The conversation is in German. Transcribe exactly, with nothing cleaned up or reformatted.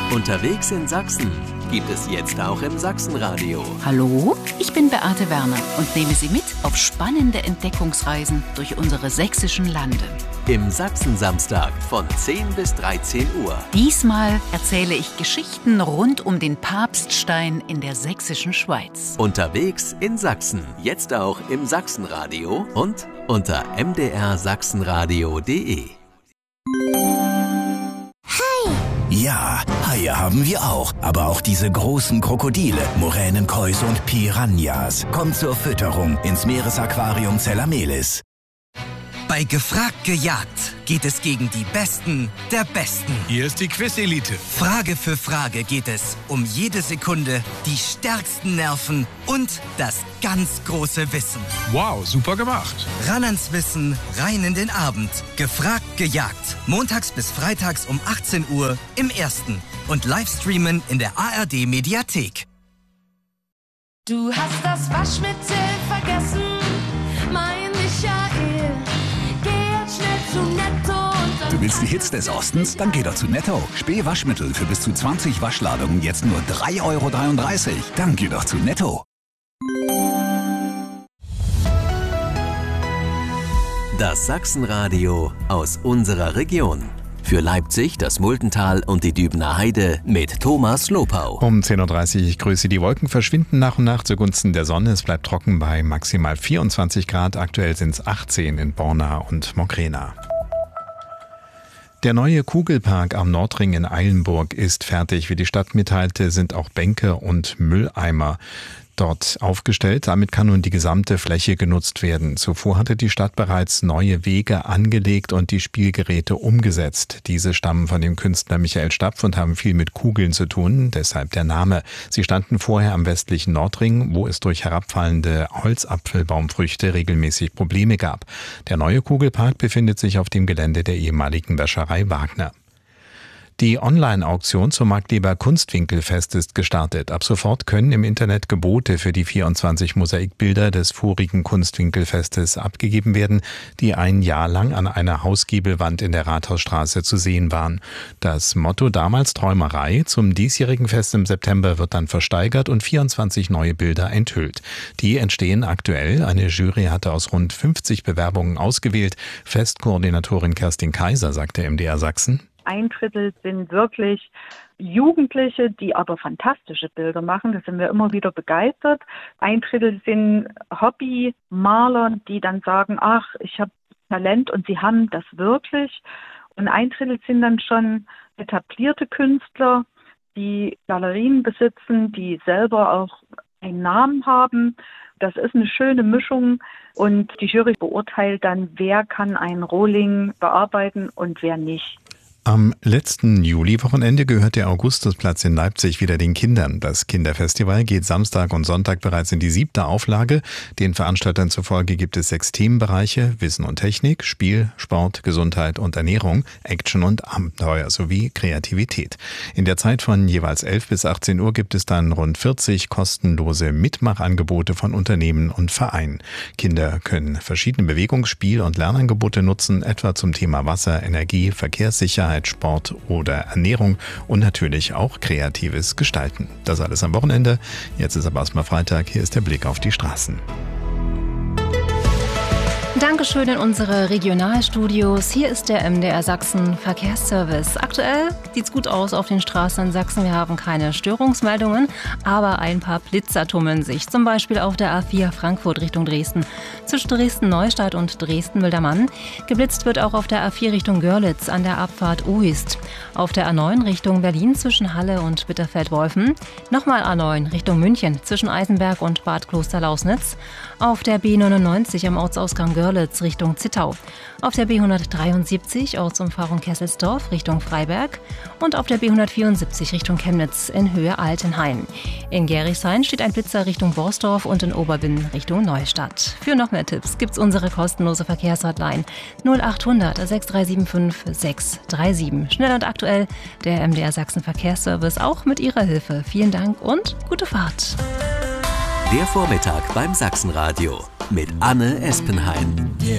Unterwegs in Sachsen gibt es jetzt auch im Sachsenradio. Hallo, ich bin Beate Werner und nehme Sie mit auf spannende Entdeckungsreisen durch unsere sächsischen Lande. Im Sachsen-Samstag von zehn bis dreizehn Uhr. Diesmal erzähle ich Geschichten rund um den Papststein in der sächsischen Schweiz. Unterwegs in Sachsen, jetzt auch im Sachsenradio und unter m d r sachsenradio punkt d e. Ja, Haie haben wir auch, aber auch diese großen Krokodile, Moränenkäuse und Piranhas. Kommt zur Fütterung ins Meeresaquarium Zellamelis. Bei Gefragt gejagt geht es gegen die Besten der Besten. Hier ist die Quiz-Elite. Frage für Frage geht es um jede Sekunde, die stärksten Nerven und das ganz große Wissen. Wow, super gemacht. Ran ans Wissen, rein in den Abend. Gefragt gejagt. Montags bis freitags um achtzehn Uhr im Ersten und Livestreamen in der A R D-Mediathek. Du hast das Waschmittel vergessen, mein Michael. Geh jetzt schnell zu Netto und dann... Du willst die Hits des Ostens? Dann geh doch zu Netto. Spähwaschmittel für bis zu zwanzig Waschladungen jetzt nur drei Euro dreiunddreißig. Dann geh doch zu Netto. Das Sachsenradio aus unserer Region. Für Leipzig, das Multental und die Dübener Heide mit Thomas Lopau. Um zehn Uhr dreißig, ich grüße. Die Wolken verschwinden nach und nach zugunsten der Sonne. Es bleibt trocken bei maximal vierundzwanzig Grad. Aktuell sind es achtzehn in Borna und Mokrana. Der neue Kugelpark am Nordring in Eilenburg ist fertig. Wie die Stadt mitteilte, sind auch Bänke und Mülleimer dort aufgestellt. Damit kann nun die gesamte Fläche genutzt werden. Zuvor hatte die Stadt bereits neue Wege angelegt und die Spielgeräte umgesetzt. Diese stammen von dem Künstler Michael Stapf und haben viel mit Kugeln zu tun, deshalb der Name. Sie standen vorher am westlichen Nordring, wo es durch herabfallende Holzapfelbaumfrüchte regelmäßig Probleme gab. Der neue Kugelpark befindet sich auf dem Gelände der ehemaligen Wäscherei Wagner. Die Online-Auktion zum Marktleber Kunstwinkelfest ist gestartet. Ab sofort können im Internet Gebote für die vierundzwanzig Mosaikbilder des vorigen Kunstwinkelfestes abgegeben werden, die ein Jahr lang an einer Hausgiebelwand in der Rathausstraße zu sehen waren. Das Motto damals Träumerei, zum diesjährigen Fest im September wird dann versteigert und vierundzwanzig neue Bilder enthüllt. Die entstehen aktuell. Eine Jury hatte aus rund fünfzig Bewerbungen ausgewählt. Festkoordinatorin Kerstin Kaiser sagte M D R Sachsen: Ein Drittel sind wirklich Jugendliche, die aber fantastische Bilder machen. Da sind wir immer wieder begeistert. Ein Drittel sind Hobbymaler, die dann sagen, ach, ich habe Talent, und sie haben das wirklich. Und ein Drittel sind dann schon etablierte Künstler, die Galerien besitzen, die selber auch einen Namen haben. Das ist eine schöne Mischung, und die Jury beurteilt dann, wer kann einen Rohling bearbeiten und wer nicht. Am letzten Juli-Wochenende gehört der Augustusplatz in Leipzig wieder den Kindern. Das Kinderfestival geht Samstag und Sonntag bereits in die siebte Auflage. Den Veranstaltern zufolge gibt es sechs Themenbereiche: Wissen und Technik, Spiel, Sport, Gesundheit und Ernährung, Action und Abenteuer sowie Kreativität. In der Zeit von jeweils elf bis achtzehn Uhr gibt es dann rund vierzig kostenlose Mitmachangebote von Unternehmen und Vereinen. Kinder können verschiedene Bewegungs-, Spiel- und Lernangebote nutzen, etwa zum Thema Wasser, Energie, Verkehrssicherheit, Sport oder Ernährung und natürlich auch kreatives Gestalten. Das alles am Wochenende. Jetzt ist aber erstmal Freitag. Hier ist der Blick auf die Straßen. Dankeschön in unsere Regionalstudios. Hier ist der M D R Sachsen Verkehrsservice. Aktuell sieht's gut aus auf den Straßen in Sachsen. Wir haben keine Störungsmeldungen, aber ein paar Blitzer tummeln sich. Zum Beispiel auf der A vier Frankfurt Richtung Dresden. Zwischen Dresden-Neustadt und Dresden-Wildermann. Geblitzt wird auch auf der A vier Richtung Görlitz an der Abfahrt Uist. Auf der A neun Richtung Berlin zwischen Halle und Bitterfeld-Wolfen. Nochmal A neun Richtung München zwischen Eisenberg und Bad Kloster-Lausnitz. Auf der B neunundneunzig am Ortsausgang Görlitz Richtung Zittau. Auf der B hundertdreiundsiebzig Ortsumfahrung Kesselsdorf Richtung Freiberg. Und auf der B hundertvierundsiebzig Richtung Chemnitz in Höhe Altenhain. In Gerichshain steht ein Blitzer Richtung Borsdorf und in Oberbinn Richtung Neustadt. Für noch mehr Tipps gibt's unsere kostenlose Verkehrshotline null achthundert sechs drei sieben fünf sechs drei sieben. Schnell und aktuell der M D R Sachsen Verkehrsservice, auch mit Ihrer Hilfe. Vielen Dank und gute Fahrt. Der Vormittag beim Sachsenradio mit Anne Espenheim.